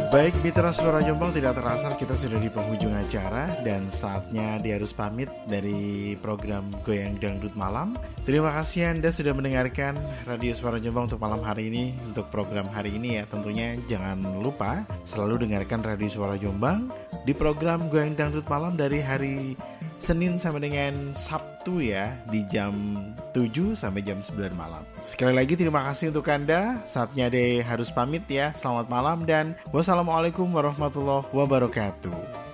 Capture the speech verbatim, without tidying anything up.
Baik mitra Suara Jombang, tidak terasa kita sudah di penghujung acara dan saatnya dia harus pamit dari program Goyang Dangdut Malam. Terima kasih Anda sudah mendengarkan Radio Suara Jombang untuk malam hari ini. Untuk program hari ini ya tentunya jangan lupa selalu dengarkan Radio Suara Jombang di program Goyang Dangdut Malam dari hari Senin sampai dengan Sabtu ya, di jam tujuh sampai jam sembilan malam. Sekali lagi terima kasih untuk Anda. Saatnya deh harus pamit ya. Selamat malam dan wassalamualaikum warahmatullahi wabarakatuh.